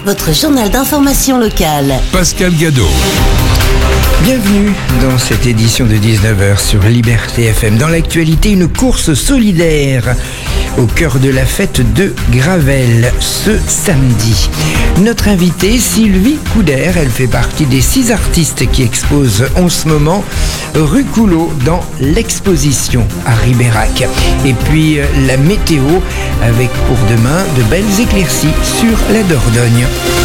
votre journal d'information locale. Pascal Gadot. Bienvenue dans cette édition de 19h sur Liberté FM. Dans l'actualité, une course solidaire au cœur de la fête de Gravelle ce samedi. Notre invitée, Sylvie Couder, elle fait partie des 6 artistes qui exposent en ce moment rue Coulot dans l'exposition à Ribérac. Et puis la météo avec pour demain de belles éclaircies sur la Dordogne.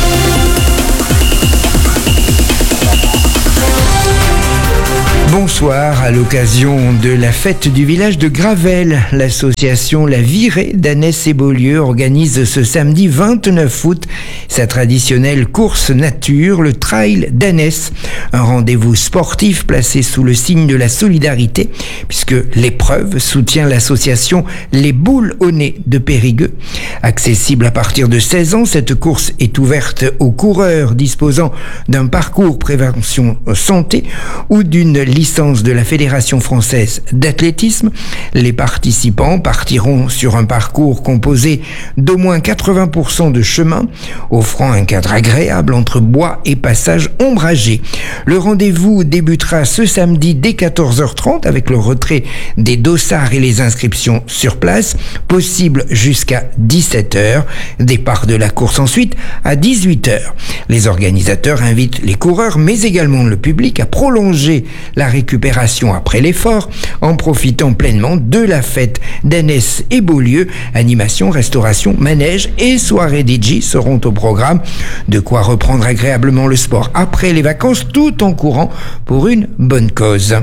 Bonsoir, à l'occasion de la fête du village de Gravelle, l'association La Virée d'Annès et Beaulieu organise ce samedi 29 août sa traditionnelle course nature, le Trail d'Annès. Un rendez-vous sportif placé sous le signe de la solidarité, puisque l'épreuve soutient l'association Les Boules au Nez de Périgueux. Accessible à partir de 16 ans, cette course est ouverte aux coureurs disposant d'un parcours prévention santé ou d'une licence de la Fédération française d'athlétisme. Les participants partiront sur un parcours composé d'au moins 80% de chemin, offrant un cadre agréable entre bois et passages ombragés. Le rendez-vous débutera ce samedi dès 14h30 avec le retrait des dossards et les inscriptions sur place, possible jusqu'à 17h. Départ de la course ensuite à 18h. Les organisateurs invitent les coureurs, mais également le public, à prolonger la récupération après l'effort en profitant pleinement de la fête d'Annès et Beaulieu. Animation, restauration, manège et soirée DJ seront au programme. De quoi reprendre agréablement le sport après les vacances tout en courant pour une bonne cause.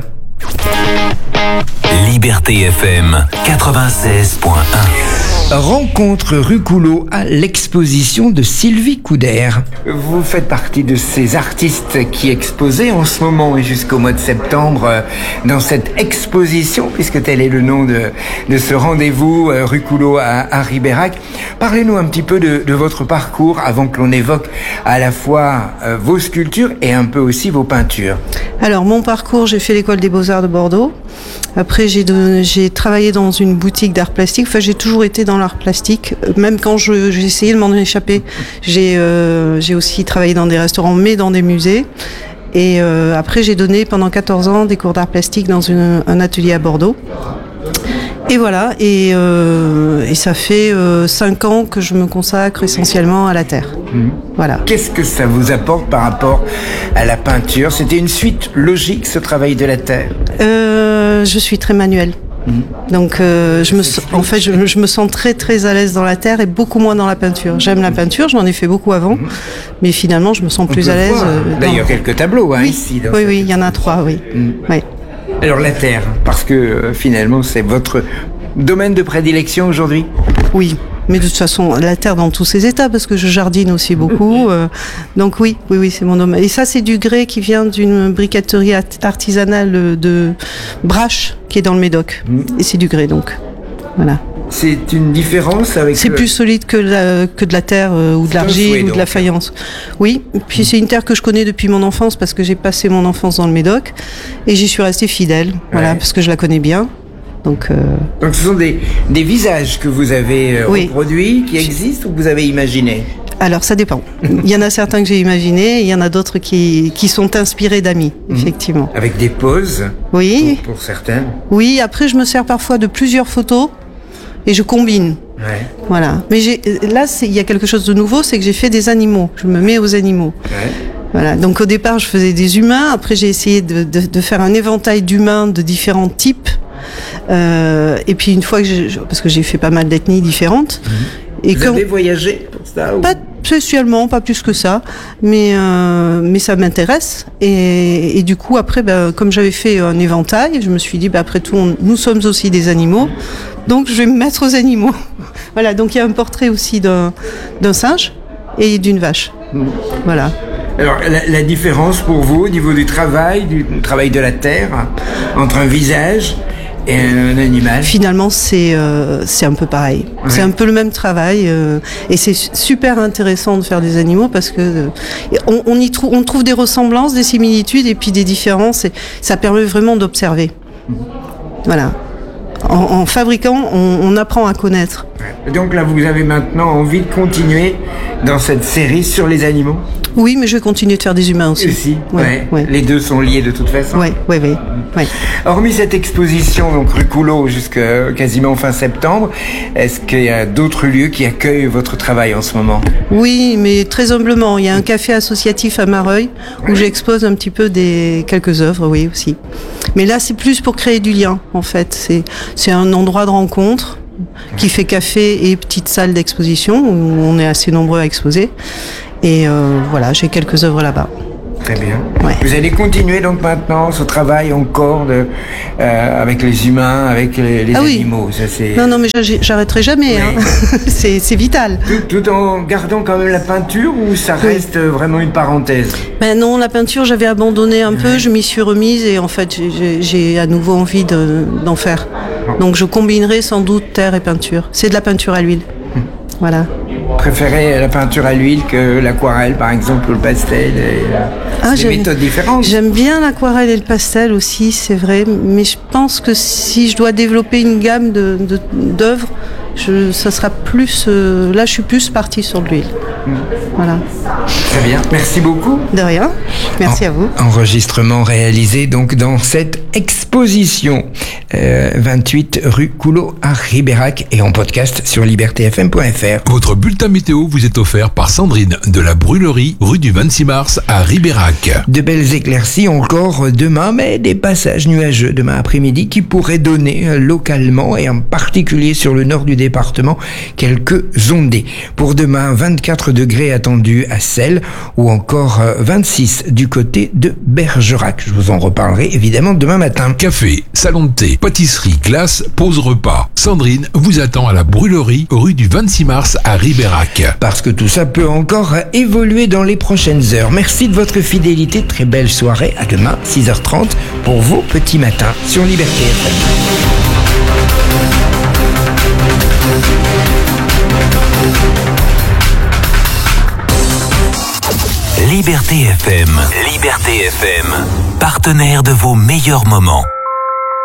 Liberté FM 96.1. Rencontre rue Coulot à l'exposition de Sylvie Couder. Vous faites partie de ces artistes qui exposaient en ce moment et jusqu'au mois de septembre dans cette exposition, puisque tel est le nom de ce rendez-vous rue Coulot à Ribérac. Parlez-nous un petit peu de votre parcours avant que l'on évoque à la fois vos sculptures et un peu aussi vos peintures. Alors mon parcours, j'ai fait l'école des Beaux-Arts de Bordeaux. Après j'ai travaillé dans une boutique d'art plastique. Enfin, j'ai toujours été dans l'art plastique, même quand j'ai essayé de m'en échapper. J'ai aussi travaillé dans des restaurants, mais dans des musées. Et après, j'ai donné pendant 14 ans des cours d'art plastique dans un atelier à Bordeaux. Et voilà, et ça fait 5 ans que je me consacre essentiellement à la terre. Voilà. Qu'est-ce que ça vous apporte par rapport à la peinture ? C'était une suite logique, ce travail de la terre ? Je suis très manuelle. Donc je me sens très très à l'aise dans la terre et beaucoup moins dans la peinture. J'aime la peinture, j'en ai fait beaucoup avant, mais finalement je me sens plus à l'aise. Là, il y a quelques tableaux ici. Oui, il y en a 3, oui. Oui. Alors la terre, parce que finalement c'est votre domaine de prédilection aujourd'hui ? Oui. Mais de toute façon, la terre dans tous ses états, parce que je jardine aussi beaucoup. Donc oui, c'est mon domaine. Et ça, c'est du grès qui vient d'une briqueterie artisanale de Brache, qui est dans le Médoc. Et c'est du grès, donc. Voilà. C'est une différence avec... C'est plus solide que de la terre ou de l'argile ou de la faïence. Oui, puis c'est une terre que je connais depuis mon enfance, parce que j'ai passé mon enfance dans le Médoc. Et j'y suis restée fidèle, voilà, parce que je la connais bien. Donc ce sont des visages que vous avez reproduits, qui existent ou que vous avez imaginés ? Alors ça dépend. Il y en a certains que j'ai imaginés, il y en a d'autres qui sont inspirés d'amis, effectivement. Avec des poses, oui. Pour certaines. Oui, après je me sers parfois de plusieurs photos et je combine. Ouais. Voilà. Mais il y a quelque chose de nouveau, c'est que j'ai fait des animaux. Je me mets aux animaux. Ouais. Voilà. Donc au départ je faisais des humains, après j'ai essayé de faire un éventail d'humains de différents types. Et puis une fois parce que j'ai fait pas mal d'ethnies différentes. Et vous avez voyagé pour ça Pas spécialement, pas plus que ça, mais ça m'intéresse. Et du coup après, comme j'avais fait un éventail, je me suis dit, après tout, nous sommes aussi des animaux, donc je vais me mettre aux animaux. Voilà, donc il y a un portrait aussi d'un singe et d'une vache. Voilà. Alors, la différence pour vous au niveau du travail de la terre, entre un visage et un animal ? Finalement, c'est un peu pareil. Ouais. C'est un peu le même travail, et c'est super intéressant de faire des animaux parce que on trouve des ressemblances, des similitudes et puis des différences. Et ça permet vraiment d'observer. Voilà. En fabriquant, on apprend à connaître. Donc là, vous avez maintenant envie de continuer dans cette série sur les animaux? Oui, mais je vais continuer de faire des humains aussi. Ouais. Les deux sont liés de toute façon. Oui. Hormis cette exposition, donc rue Coulot, jusqu'à quasiment fin septembre, est-ce qu'il y a d'autres lieux qui accueillent votre travail en ce moment? Oui, mais très humblement. Il y a un café associatif à Mareuil où j'expose un petit peu quelques œuvres, oui, aussi. Mais là, c'est plus pour créer du lien, en fait. C'est un endroit de rencontre qui fait café et petite salle d'exposition où on est assez nombreux à exposer. Et voilà, j'ai quelques œuvres là-bas. Très bien. Ouais. Vous allez continuer donc maintenant ce travail encore avec les humains, avec les animaux. Oui. Ça, c'est... Non, mais j'arrêterai jamais. Oui. Hein. c'est vital. Tout en gardant quand même la peinture ou ça reste vraiment une parenthèse? Ben non, la peinture, j'avais abandonné un peu, je m'y suis remise et en fait, j'ai à nouveau envie d'en faire. Donc je combinerai sans doute terre et peinture. C'est de la peinture à l'huile. Voilà. Préférez la peinture à l'huile que l'aquarelle, par exemple, ou le pastel des méthodes différentes. J'aime bien l'aquarelle et le pastel aussi, c'est vrai. Mais je pense que si je dois développer une gamme d'œuvres, ça sera plus... là, je suis plus partie sur de l'huile. Voilà. Très bien. Merci beaucoup. De rien. Merci à vous. Enregistrement réalisé donc dans cette exposition 28 rue Coulot à Ribérac et en podcast sur libertéfm.fr. Votre bulletin météo vous est offert par Sandrine de la Brûlerie, rue du 26 mars à Ribérac. De belles éclaircies encore demain, mais des passages nuageux demain après-midi qui pourraient donner localement et en particulier sur le nord du département quelques ondées. Pour demain, 24 degrés attendus à Celles ou encore 26 du côté de Bergerac. Je vous en reparlerai évidemment demain matin. Café, salon de thé, pâtisserie, glace, pause repas. Sandrine vous attend à la Brûlerie, rue du 26 mars à Ribérac. Parce que tout ça peut encore évoluer dans les prochaines heures. Merci de votre fidélité. Très belle soirée. À demain, 6h30 pour vos petits matins sur Liberté FM. Liberté FM. Liberté FM. Partenaire de vos meilleurs moments.